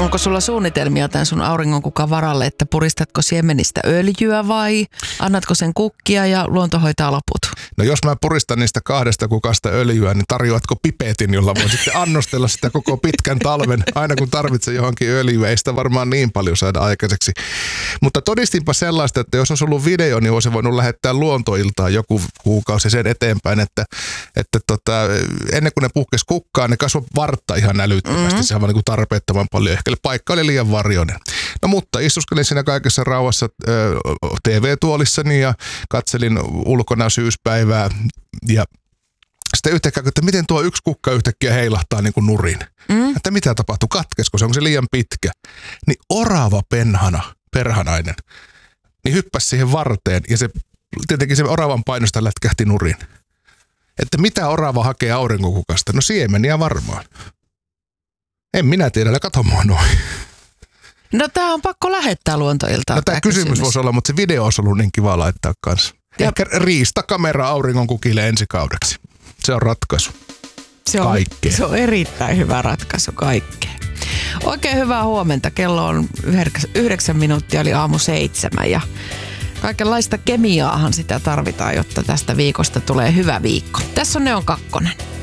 Onko sulla suunnitelmia tämän sun auringonkukan varalle, että puristatko siemenistä öljyä vai annatko sen kukkia ja luonto hoitaa loput? No jos mä puristan niistä 2 kukasta öljyä, niin tarjoatko pipetin, jolla voi sitten annostella sitä koko pitkän talven, aina kun tarvitsee johonkin öljyä. Ei sitä varmaan niin paljon saada aikaiseksi. Mutta todistinpa sellaista, että jos olisi ollut video, niin olisi voinut lähettää luontoiltaan joku kuukausi sen eteenpäin, että ennen kuin ne puhkesi kukkaan, ne kasvoi vartta ihan älyttömästi. Se on niin kuin tarpeettoman paljon. Ehkä paikka oli liian varjoinen. No mutta istuskelin siinä kaikessa rauhassa TV-tuolissani ja katselin ulkona syyspäivää ja sitten yhtäkkiä, että miten tuo yksi kukka yhtäkkiä heilahtaa niin kuin nurin. Että mitä tapahtui, katkesko se, onko se liian pitkä. Niin orava perhanainen, niin hyppäsi siihen varteen ja se tietenkin se oravan painosta lätkähti nurin. Että mitä orava hakee aurinkokukasta? No siemeniä varmaan. En minä tiedä, kato mua noin. No tää on pakko lähettää luontoiltaan. No tää kysymys voisi olla, mutta se video olisi ollut niin kiva laittaa kanssa. Ehkä riistakamera auringonkukille ensi kaudeksi. Se on ratkaisu. Se on erittäin hyvä ratkaisu kaikkeen. Oikein hyvää huomenta. Kello on 9 minuuttia, eli aamu 7 ja kaikenlaista kemiaahan sitä tarvitaan, jotta tästä viikosta tulee hyvä viikko. Tässä on Neon 2.